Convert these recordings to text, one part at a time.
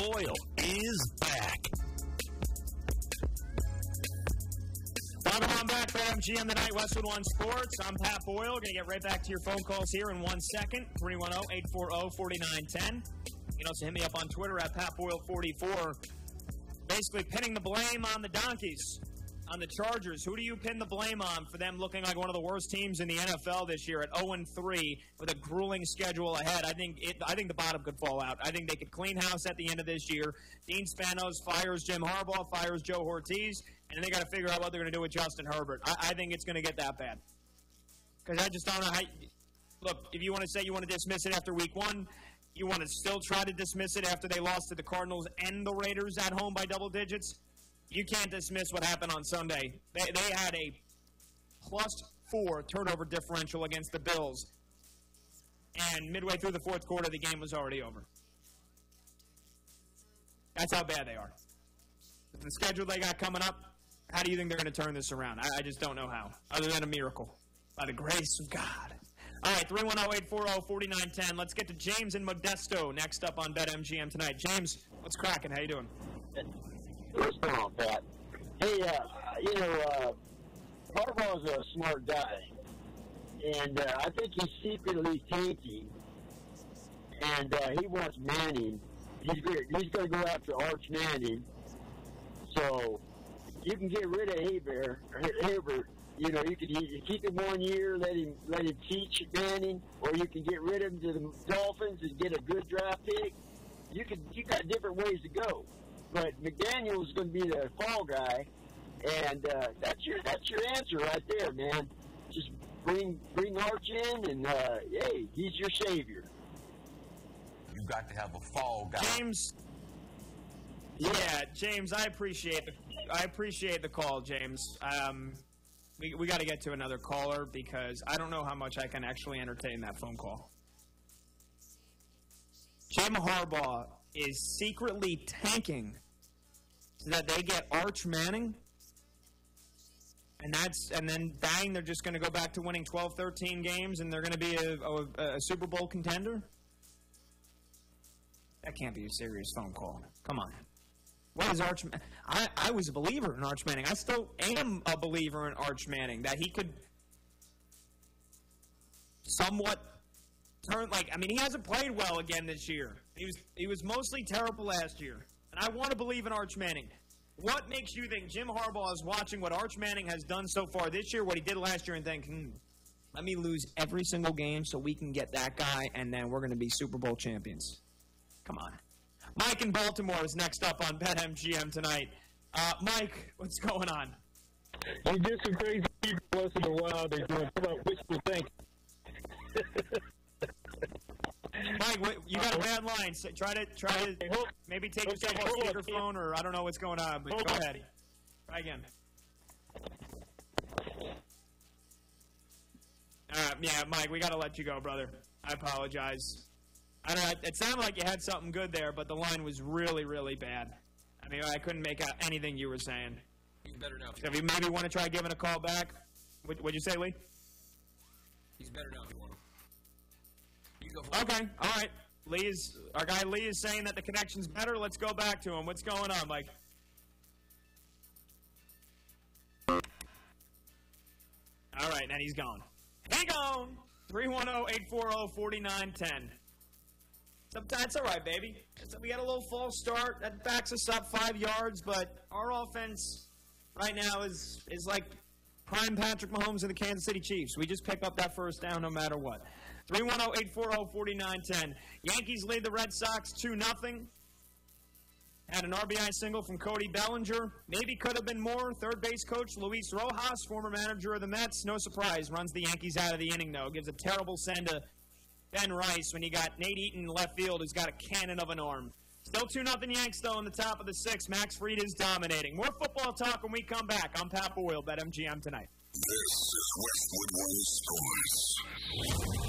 Boyle is back. Welcome on back to MGM Tonight, Westwood One Sports. I'm Pat Boyle. Going to get right back to your phone calls here in 1 second. 310-840-4910. You can also hit me up on Twitter at PatBoyle44. Basically pinning the blame on the Donkeys, on the Chargers. Who do you pin the blame on for them looking like one of the worst teams in the NFL this year at 0-3 with a grueling schedule ahead? I think the bottom could fall out. I think they could clean house at the end of this year. Dean Spanos fires Jim Harbaugh, fires Joe Ortiz, and they got to figure out what they're going to do with Justin Herbert. I think it's going to get that bad. Because I just don't know how look, if you want to say you want to dismiss it after week 1, you want to still try to dismiss it after they lost to the Cardinals and the Raiders at home by double digits, you can't dismiss what happened on Sunday. They had a +4 turnover differential against the Bills, and midway through the fourth quarter, the game was already over. That's how bad they are. With the schedule they got coming up, how do you think they're going to turn this around? I just don't know how, other than a miracle, by the grace of God. All right, 310-840-4910. Let's get to James in Modesto next up on BetMGM tonight. James, what's cracking? How you doing? What's going on, Pat? Hey, Harbaugh's a smart guy, and I think he's secretly tanking, and he wants Manning. He's going to go after Arch Manning, so you can get rid of Herbert. You know, you can keep him 1 year, let him teach Manning, or you can get rid of him to the Dolphins and get a good draft pick. You got different ways to go. But McDaniel's going to be the fall guy, and that's your answer right there, man. Just bring Arch in, and hey, he's your savior. You've got to have a fall guy. James. Yeah, James, I appreciate the call, James. We got to get to another caller because I don't know how much I can actually entertain that phone call. Jim Harbaugh is secretly tanking so that they get Arch Manning, and then bang, they're just going to go back to winning 12, 13 games, and they're going to be a Super Bowl contender? That can't be a serious phone call. Come on. What is Arch Manning? I was a believer in Arch Manning. I still am a believer in Arch Manning, that he could somewhat turn, he hasn't played well again this year. He was mostly terrible last year. And I want to believe in Arch Manning. What makes you think Jim Harbaugh is watching what Arch Manning has done so far this year, what he did last year, and think, let me lose every single game so we can get that guy, and then we're going to be Super Bowl champions? Come on. Mike in Baltimore is next up on BetMGM tonight. Mike, what's going on? You do some crazy people once in a while. They're doing wishful thinking. Mike, you got a bad line. So try to maybe take yourself off speakerphone, or I don't know what's going on, but go ahead. Try again. Yeah, Mike, we got to let you go, brother. I apologize. I don't know. It sounded like you had something good there, but the line was really, really bad. I mean, I couldn't make out anything you were saying. He's better now. So if you maybe want to try giving a call back, what'd you say, Lee? He's better now if you want him. You go for Okay, all right. Our guy Lee is saying that the connection's better. Let's go back to him. What's going on, Mike? All right, and he's gone. He gone. 310-840-4910. That's all right, baby. We got a little false start. That backs us up 5 yards, but our offense right now is like prime Patrick Mahomes and the Kansas City Chiefs. We just pick up that first down no matter what. 310-840-4910. Yankees lead the Red Sox 2-0. Had an RBI single from Cody Bellinger. Maybe could have been more. Third base coach Luis Rojas, former manager of the Mets, no surprise, runs the Yankees out of the inning, though. Gives a terrible send to Ben Rice when you got Nate Eaton in left field, who's got a cannon of an arm. Still 2-0 Yanks, though, in the top of the sixth. Max Fried is dominating. More football talk when we come back. I'm Pat Boyle, BetMGM tonight. This is Westwood One Sports.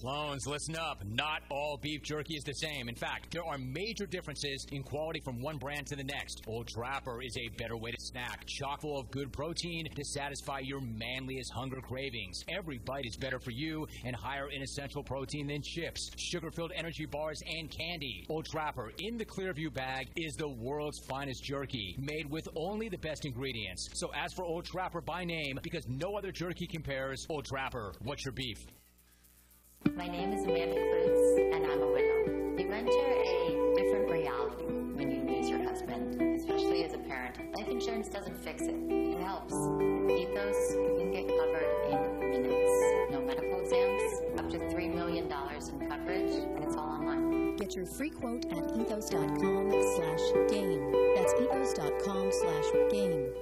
Clones, listen up. Not all beef jerky is the same. In fact, there are major differences in quality from one brand to the next. Old Trapper is a better way to snack, chock full of good protein to satisfy your manliest hunger cravings. Every bite is better for you and higher in essential protein than chips, sugar-filled energy bars, and candy. Old Trapper in the Clearview bag is the world's finest jerky, made with only the best ingredients. So ask for Old Trapper by name because no other jerky compares. Old Trapper, what's your beef? My name is Amanda Klutz, and I'm a widow. You enter a different reality when you lose your husband, especially as a parent. Life insurance doesn't fix it. It helps. With Ethos, you can get covered in minutes. No medical exams, up to $3 million in coverage, and it's all online. Get your free quote at ethos.com/game. That's ethos.com/game.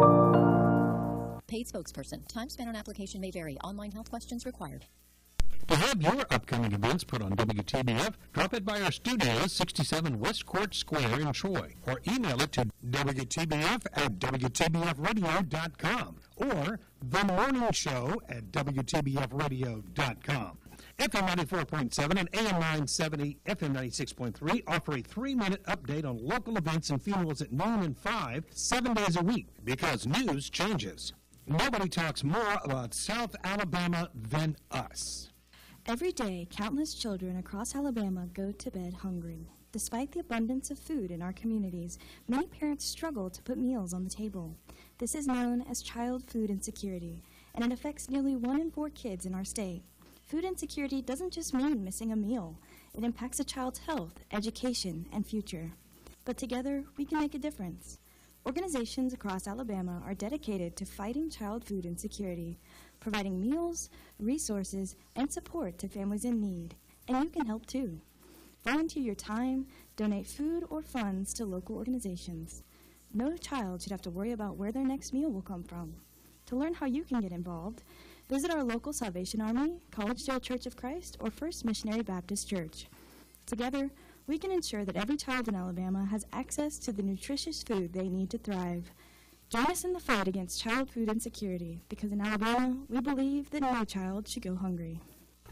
Paid spokesperson. Time spent on application may vary. Online health questions required. To have your upcoming events put on WTBF, drop it by our studios, 67 West Court Square in Troy, or email it to WTBF@WTBFradio.com or The Morning Show at WTBFradio.com. FM 94.7 and AM 970, FM 96.3 offer a 3-minute update on local events and funerals at noon and 5, 7 days a week, because news changes. Nobody talks more about South Alabama than us. Every day, countless children across Alabama go to bed hungry. Despite the abundance of food in our communities, many parents struggle to put meals on the table. This is known as child food insecurity, and it affects nearly 1 in 4 kids in our state. Food insecurity doesn't just mean missing a meal. It impacts a child's health, education, and future. But together, we can make a difference. Organizations across Alabama are dedicated to fighting child food insecurity, providing meals, resources, and support to families in need. And you can help too. Volunteer your time, donate food or funds to local organizations. No child should have to worry about where their next meal will come from. To learn how you can get involved, visit our local Salvation Army, Collegedale Church of Christ, or First Missionary Baptist Church. Together, we can ensure that every child in Alabama has access to the nutritious food they need to thrive. Join us in the fight against child food insecurity, because in Alabama, we believe that no child should go hungry.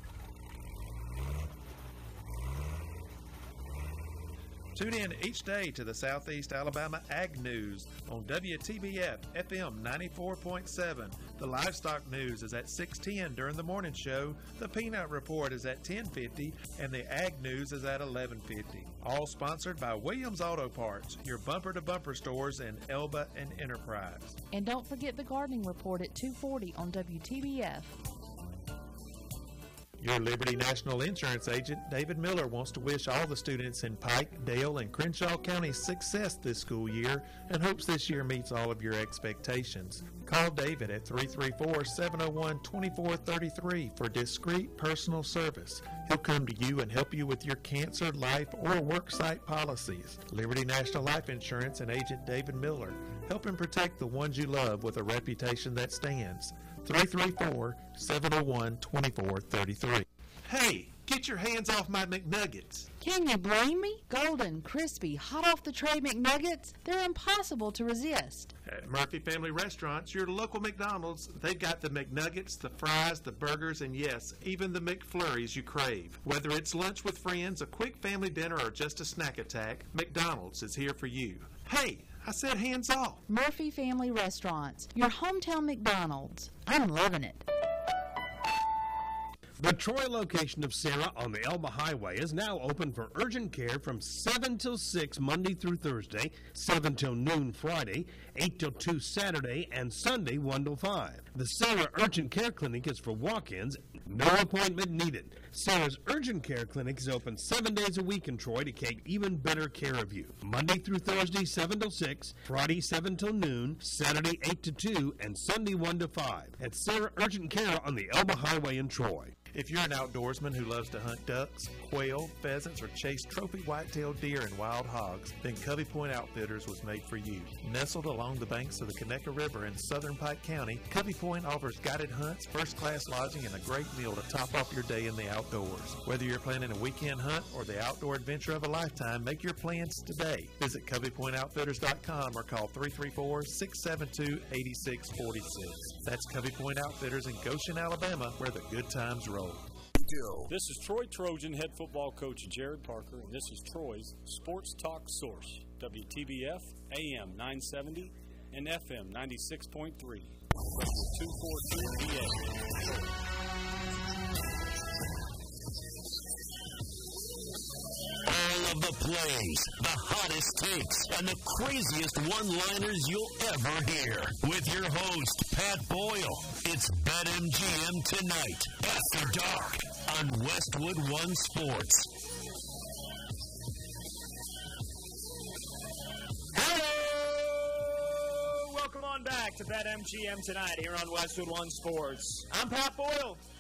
Tune in each day to the Southeast Alabama Ag News on WTBF FM 94.7. The livestock news is at 6:10 during the morning show. The Peanut Report is at 10:50, and the Ag News is at 11:50. All sponsored by Williams Auto Parts, your bumper-to-bumper stores in Elba and Enterprise. And don't forget the Gardening Report at 2:40 on WTBF. Your Liberty National Insurance agent, David Miller, wants to wish all the students in Pike, Dale, and Crenshaw counties success this school year and hopes this year meets all of your expectations. Call David at 334-701-2433 for discreet personal service. He'll come to you and help you with your cancer, life, or worksite policies. Liberty National Life Insurance and agent David Miller, helping protect the ones you love with a reputation that stands. 334-701-2433. Hey, get your hands off my McNuggets. Can you blame me? Golden, crispy, hot off the tray McNuggets, they're impossible to resist. At Murphy Family Restaurants, your local McDonald's, they've got the McNuggets, the fries, the burgers, and yes, even the McFlurries you crave. Whether it's lunch with friends, a quick family dinner, or just a snack attack, McDonald's is here for you. Hey, I said hands off. Murphy Family Restaurants, your hometown McDonald's. I'm loving it. The Troy location of Sarah on the Elba Highway is now open for urgent care from 7 till 6 Monday through Thursday, 7 till noon Friday, 8 till 2 Saturday, and Sunday 1 till 5. The Sarah Urgent Care Clinic is for walk-ins, no appointment needed. Sarah's Urgent Care Clinic is open 7 days a week in Troy to take even better care of you. Monday through Thursday 7 till 6, Friday 7 till noon, Saturday 8 to 2, and Sunday 1 to 5. At Sarah Urgent Care on the Elba Highway in Troy. If you're an outdoorsman who loves to hunt ducks, quail, pheasants, or chase trophy white-tailed deer and wild hogs, then Covey Point Outfitters was made for you. Nestled along the banks of the Conecuh River in southern Pike County, Covey Point offers guided hunts, first-class lodging, and a great meal to top off your day in the outdoors. Whether you're planning a weekend hunt or the outdoor adventure of a lifetime, make your plans today. Visit CoveyPointOutfitters.com or call 334-672-8646. That's Covey Point Outfitters in Goshen, Alabama, where the good times roll. do. This is Troy Trojan head football coach Jared Parker, and this is Troy's Sports Talk Source, WTBF AM 970 and FM 96.3. 242 VA. All of the plays, the hottest takes, and the craziest one-liners you'll ever hear. With your host, Pat Boyle. It's BetMGM Tonight, after dark, on Westwood One Sports. Welcome on back to BetMGM Tonight here on Westwood One Sports. I'm Pat Boyle.